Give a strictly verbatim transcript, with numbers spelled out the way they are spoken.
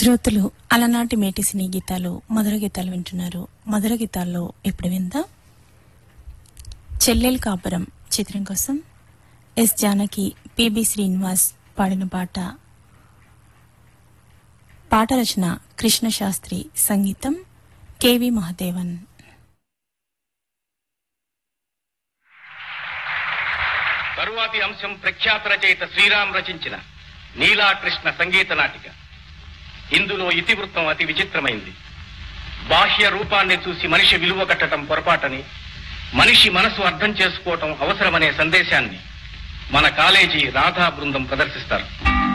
శ్రోతలు అలనాటి మేటి సినీ గీతాలు మధుర గీతాలు వింటున్నారు. మధుర గీతాల్లో ఇప్పుడు విందాం చెల్లెల్ కాపురం చిత్రం కోసం ఎస్ జానకి పిబి శ్రీనివాస్ పాడిన పాట. పాట రచన కృష్ణ శాస్త్రి, సంగీతం కెవి మహదేవన్. తరువాతి అంశం ప్రఖ్యాత రచయిత శ్రీరామ్ రచించిన నీలాకృష్ణ సంగీత నాటిక. ఇందులో ఇతివృత్తం అతి విచిత్రమైంది. బాహ్య రూపాన్ని చూసి మనిషి విలువ కట్టడం పొరపాటని, మనిషి మనసు అర్థం చేసుకోవటం అవసరమనే సందేశాన్ని మన కాలేజీ రాధా బృందం ప్రదర్శిస్తారు.